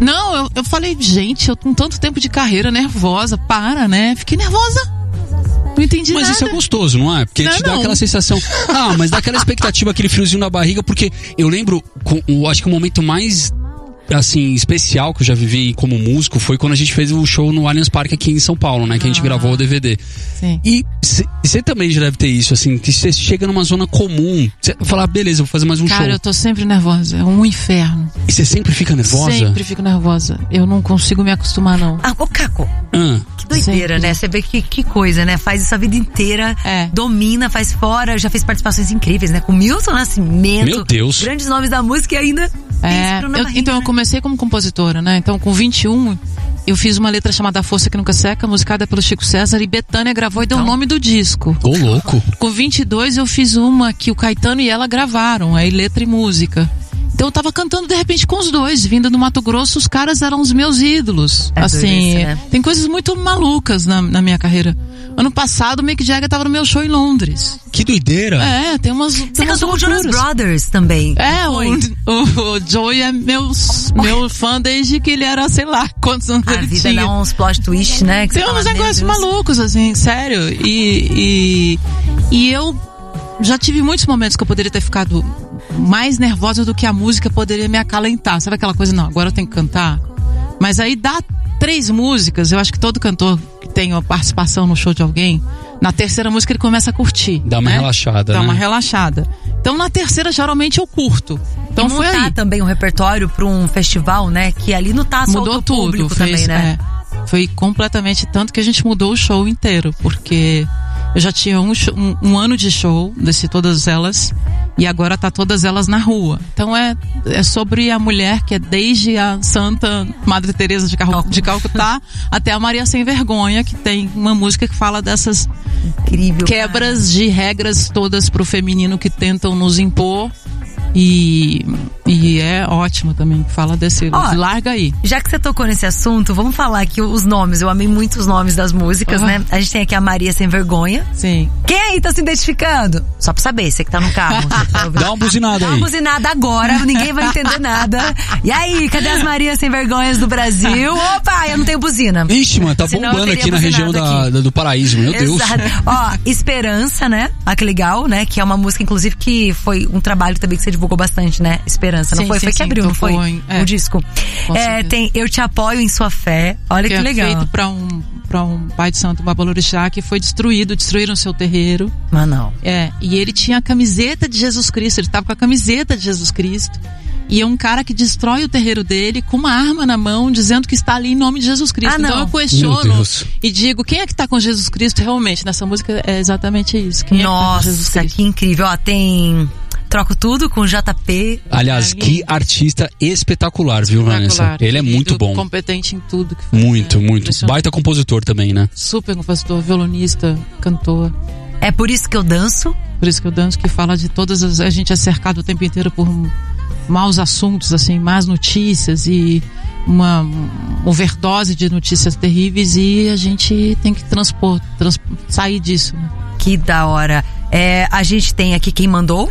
Não, eu falei, gente, eu com tanto tempo de carreira, nervosa, né? Fiquei nervosa. Não entendi nada. Mas isso é gostoso, não é? Porque te dá aquela sensação... mas dá aquela expectativa, aquele friozinho na barriga, porque eu lembro, acho que o momento mais... assim, especial que eu já vivi como músico foi quando a gente fez o show no Allianz Parque aqui em São Paulo, né? Que a gente gravou o DVD. Sim. E você também já deve ter isso, assim, que você chega numa zona comum, você fala, beleza, vou fazer mais um show. Cara, eu tô sempre nervosa, é um inferno. E você sempre fica nervosa? Sempre fico nervosa. Eu não consigo me acostumar, não. Ô Caco, que doideira, sempre. né? Você vê que coisa, né? Faz isso a vida inteira, domina, faz fora, já fez participações incríveis, né? Com Milton Nascimento. Meu Deus. Grandes nomes da música e ainda... Então eu comecei como compositora, né? Então com 21 eu fiz uma letra chamada A Força Que Nunca Seca, musicada pelo Chico César, e Bethânia gravou e deu o nome do disco. Ô, louco! Com 22 eu fiz uma que o Caetano e ela gravaram, aí letra e música. Então eu tava cantando de repente com os dois, vindo do Mato Grosso, os caras eram os meus ídolos. Assim, isso, né? Tem coisas muito malucas na minha carreira. Ano passado o Mick Jagger tava no meu show em Londres. Que doideira! Tem umas Você cantou com o Jonas Brothers também. O Joey é meu fã desde que ele era, sei lá, quantos anos ele tinha. A vida dá uns plot twist, né? Tem uns negócios malucos, assim, sério. E eu já tive muitos momentos que eu poderia ter ficado mais nervosa do que a música poderia me acalentar. Sabe aquela coisa, não, agora eu tenho que cantar? Mas aí dá 3 músicas, eu acho que todo cantor que tem uma participação no show de alguém, na terceira música ele começa a curtir. Dá uma relaxada, Dá uma relaxada. Então na terceira geralmente eu curto. Então foi aí. Também um repertório pra um festival, né? Que ali não tá só mudou o tudo, público também, né? Foi completamente, tanto que a gente mudou o show inteiro, porque eu já tinha um ano de show, desci todas elas, e agora tá todas elas na rua. Então é sobre a mulher que é desde a Santa Madre Teresa de Calcutá até a Maria Sem Vergonha, que tem uma música que fala dessas quebras de regras todas pro feminino que tentam nos impor. E é ótimo também, fala desse, larga aí. Já que você tocou nesse assunto, vamos falar aqui os nomes. Eu amei muito os nomes das músicas, né? A gente tem aqui a Maria Sem Vergonha. Sim. Quem aí tá se identificando? Só pra saber, você que tá no carro. Dá uma buzinada aí. Dá uma buzinada agora, ninguém vai entender nada. E aí, cadê as Marias Sem Vergonhas do Brasil? Opa, eu não tenho buzina. Ixi, mano, tá bombando aqui na região do Paraíso, meu Deus. Deus. Esperança, né? Que legal, né? Que é uma música, inclusive, que foi um trabalho também que você divulgou bastante, né? Esperança, não foi? Foi que abriu, não foi? O disco. Tem Eu Te Apoio em Sua Fé. Olha que legal. Feito pra um pai de santo, um babalorixá, que foi destruíram seu terreiro. Mas não. E ele tinha a camiseta de Jesus Cristo, ele tava com a camiseta de Jesus Cristo. E é um cara que destrói o terreiro dele com uma arma na mão, dizendo que está ali em nome de Jesus Cristo. Então eu questiono e digo, quem é que está com Jesus Cristo realmente? Nessa música é exatamente isso. Quem Nossa, é que tá com Jesus Cristo? Que incrível. Tem Troco Tudo com JP. Aliás, que artista espetacular, viu, Vanessa? Ele é muito bom. Competente em tudo que faz. Muito. Baita compositor também, né? Super compositor, violonista, cantor. É por isso que eu danço? Por isso que eu danço, que fala de todas as... A gente é cercado o tempo inteiro por maus assuntos, assim, más notícias e uma overdose de notícias terríveis, e a gente tem que sair disso, né? Que da hora. A gente tem aqui Quem Mandou.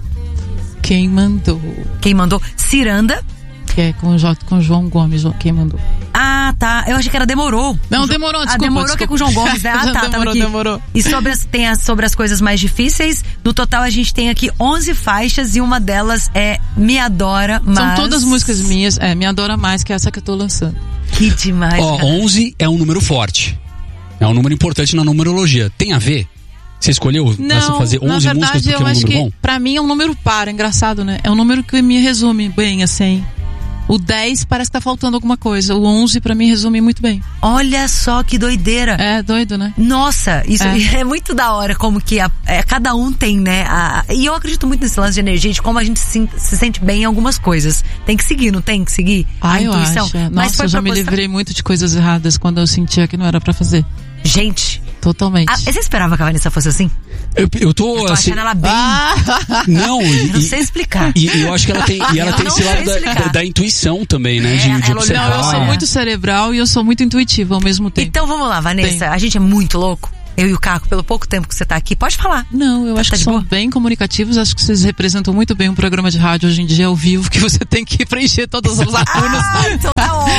Ciranda. Que é com João Gomes, Quem Mandou. Ah, tá. Eu achei que era Demorou. Não, Demorou, desculpa. Demorou, que é com o João Gomes, né? Demorou. E sobre as coisas mais difíceis, no total a gente tem aqui 11 faixas e uma delas é Me Adora Mais. São todas músicas minhas, Me Adora Mais, que é essa que eu tô lançando. Que demais. 11 é um número forte. É um número importante na numerologia. Tem a ver? Você escolheu fazer 11 na verdade, músicas porque é um número bom? Pra mim é um número par, é engraçado, né? É um número que me resume bem, assim. O 10 parece que tá faltando alguma coisa. O 11 pra mim resume muito bem. Olha só que doideira. É doido, né? Nossa, isso é muito da hora, como que cada um tem, né? E eu acredito muito nesse lance de energia, de como a gente se sente bem em algumas coisas. Tem que seguir, não tem que seguir? A intuição. Eu acho. Nossa, eu já me livrei muito de coisas erradas quando eu sentia que não era pra fazer. Gente... Totalmente. Você esperava que a Vanessa fosse assim? Eu tô assim, achando ela bem... Não, não sei explicar. E eu acho que ela tem esse lado da intuição também, né? De observar. Não, eu sou muito cerebral e eu sou muito intuitiva ao mesmo tempo. Então vamos lá, Vanessa. A gente é muito louco. Eu e o Caco, pelo pouco tempo que você tá aqui, pode falar. Não, eu acho que são bem comunicativos, acho que vocês representam muito bem um programa de rádio hoje em dia ao vivo, que você tem que preencher todas as lacunas. Então tá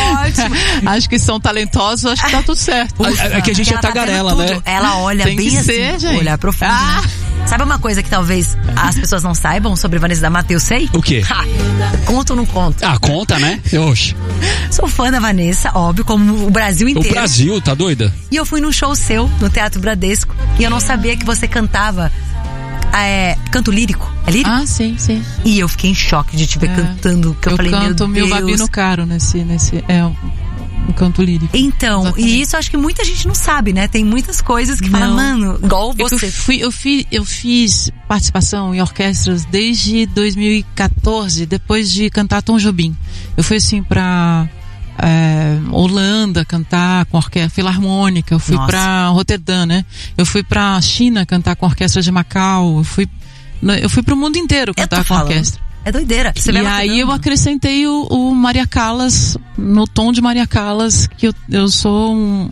acho que são talentosos, acho que tá tudo certo. É que a gente é tagarela, né? Ela olha tem bem que assim, ser, gente. olhar profundo. Sabe uma coisa que talvez as pessoas não saibam sobre Vanessa da Mata? Eu sei? O quê? Conta ou não conta? Conta, né? Oxe. Sou fã da Vanessa, óbvio, como o Brasil inteiro. O Brasil, tá doida? E eu fui num show seu, no Teatro Bradesco, e eu não sabia que você cantava canto lírico. É lírico? Sim. E eu fiquei em choque de te ver cantando. Que eu falei, canto meu Deus. Meu Babino Caro nesse um canto lírico. Então, exatamente. E isso acho que muita gente não sabe, né? Tem muitas coisas que falam, mano, igual você. Eu fiz participação em orquestras desde 2014, depois de cantar Tom Jobim. Eu fui assim pra Holanda cantar com orquestra filarmônica, eu fui pra Roterdã, né? Eu fui pra China cantar com a orquestra de Macau, eu fui pro mundo inteiro cantar com a orquestra. É doideira. E aí eu acrescentei o Maria Callas, no tom de Maria Callas, que eu sou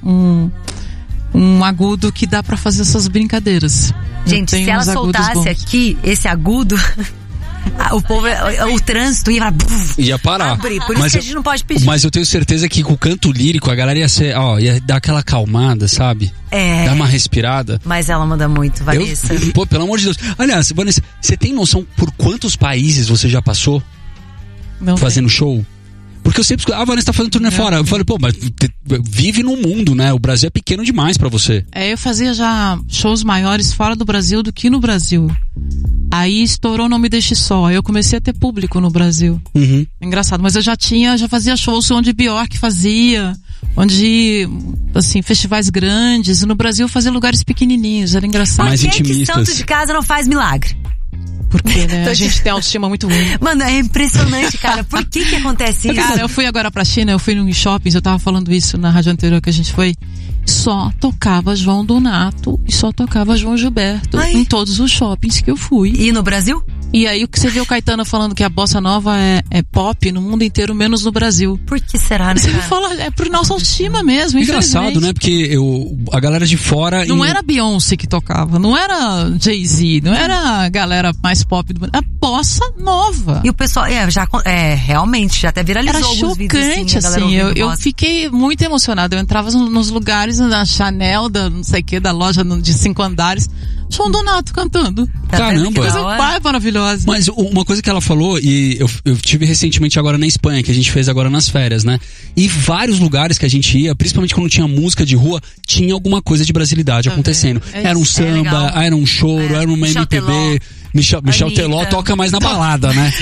um agudo que dá pra fazer essas brincadeiras. Gente, se ela soltasse aqui esse agudo, o povo, o trânsito ia parar. Abrir. Por isso que a gente não pode pedir. Mas eu tenho certeza que com o canto lírico a galera ia dar aquela acalmada, sabe? Dar uma respirada. Mas ela manda muito, Vanessa. Pô, pelo amor de Deus. Aliás, Vanessa, você tem noção por quantos países você já passou? Não fazendo show? Porque eu sempre escuto, a Vanessa tá fazendo turnê fora. Eu falei, pô, mas vive no mundo, né? O Brasil é pequeno demais pra você. Eu fazia já shows maiores fora do Brasil do que no Brasil. Aí estourou Não Me Deixe Só. Aí eu comecei a ter público no Brasil. Engraçado, mas eu já fazia shows onde Bjork fazia, onde, assim, festivais grandes. No Brasil eu fazia lugares pequenininhos, era engraçado. Mais intimistas. Por que santo de casa não faz milagre? Porque, né, a gente tem autoestima muito ruim. Mano, é impressionante, cara. Por que acontece isso? Cara, eu fui agora pra China, eu fui em shoppings, eu tava falando isso na rádio anterior que a gente foi. Só tocava João Donato e só tocava João Gilberto em todos os shoppings que eu fui. E no Brasil? E aí o que você vê o Caetano falando que a bossa nova é pop no mundo inteiro, menos no Brasil. Por que será, né, você fala, é por nossa autoestima mesmo, engraçado, né? Porque a galera de fora... Não era Beyoncé que tocava, não era Jay-Z, não era a galera mais pop do mundo, a bossa nova. E o pessoal, realmente, já até viralizou alguns vídeos. Era chocante, assim, eu fiquei muito emocionada. Eu entrava nos lugares da Chanel, da não sei o que, da loja de 5 andares, João Donato cantando. Caramba! Coisa maravilhosa. Mas uma coisa que ela falou, e eu tive recentemente agora na Espanha, que a gente fez agora nas férias, né? E vários lugares que a gente ia, principalmente quando tinha música de rua, tinha alguma coisa de brasilidade acontecendo. Era um samba, era um choro, era uma MPB. Michel Teló toca mais na balada, né?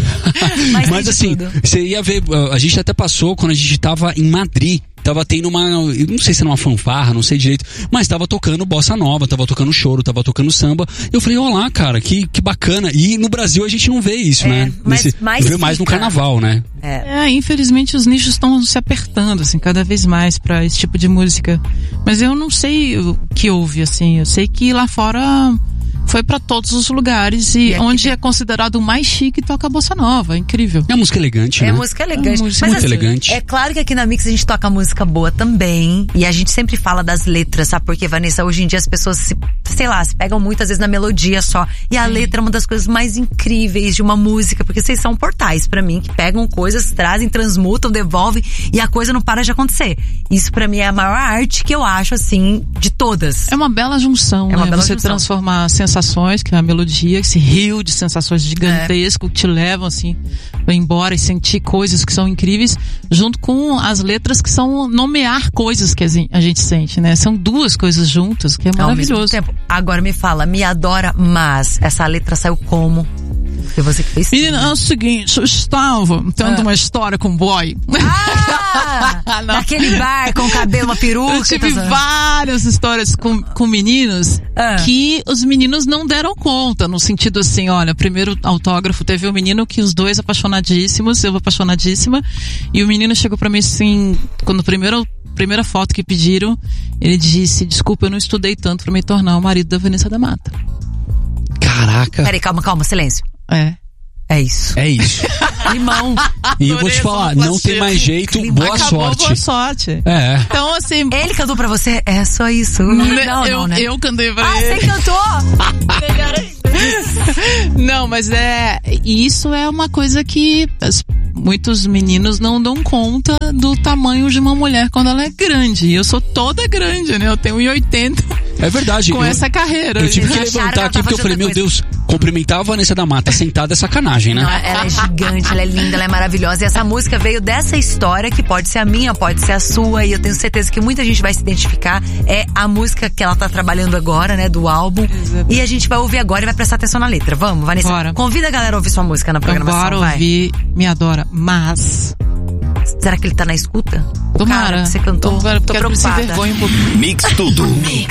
Mas assim, você ia ver, a gente até passou quando a gente tava em Madrid. Tava tendo não sei se era uma fanfarra, não sei direito, mas tava tocando bossa nova, tava tocando choro, tava tocando samba. Eu falei, olá, cara, que bacana. E no Brasil a gente não vê isso, né? Vê mais no carnaval, né? Infelizmente os nichos estão se apertando, assim, cada vez mais pra esse tipo de música. Mas eu não sei o que houve, assim. Eu sei que lá fora foi pra todos os lugares e onde é considerado o mais chique toca bossa nova, é incrível. É música elegante, né? É música elegante. Mas muito elegante. É claro que aqui na Mix a gente toca música boa também e a gente sempre fala das letras, sabe? Porque, Vanessa, hoje em dia as pessoas se pegam muitas vezes na melodia só. E a letra é uma das coisas mais incríveis de uma música, porque vocês são portais pra mim, que pegam coisas, trazem, transmutam, devolvem e a coisa não para de acontecer. Isso pra mim é a maior arte que eu acho, assim, de todas. É uma bela junção, né? Você transformar sensações, que é a melodia, esse rio de sensações gigantesco que te levam assim pra ir embora e sentir coisas que são incríveis, junto com as letras que são nomear coisas que a gente sente, né? São duas coisas juntas, que é maravilhoso. Ao mesmo tempo. Agora me fala, me adora, mas essa letra saiu como? Foi você que fez? Menina, é o seguinte, eu estava tendo uma história com um boy. Naquele bar com o cabelo, uma peruca. Eu tive várias histórias com meninos que os meninos não deram conta, no sentido assim, olha, primeiro autógrafo teve um menino que os dois apaixonadíssimos, eu apaixonadíssima, e o menino chegou pra mim assim, quando primeira foto que pediram, ele disse, desculpa, eu não estudei tanto pra me tornar o marido da Vanessa da Mata. Caraca. Peraí, calma, silêncio. É isso. Limão. E eu vou te falar, não tem mais jeito, boa sorte. Boa sorte. Então, assim... Ele cantou pra você? É só isso. Não, né? Eu cantei pra ele. Você cantou? Não, mas e isso é uma coisa que muitos meninos não dão conta do tamanho de uma mulher quando ela é grande. E eu sou toda grande, né? Eu tenho 1,80. É verdade. Com essa carreira. Eu tive que levantar aqui porque eu falei, meu Deus, cumprimentar a Vanessa da Mata sentada é sacanagem, né? Não, ela é gigante, ela é linda, ela é maravilhosa. E essa música veio dessa história que pode ser a minha, pode ser a sua. E eu tenho certeza que muita gente vai se identificar. É a música que ela tá trabalhando agora, né? Do álbum. Exatamente. E a gente vai ouvir agora e vai prestar atenção na letra. Vamos, Vanessa? Bora. Convida a galera a ouvir sua música na programação. Bora ouvir, me adora. Mas... será que ele tá na escuta? Tomara. Cara que você cantou? Tô preocupada. Mix Tudo.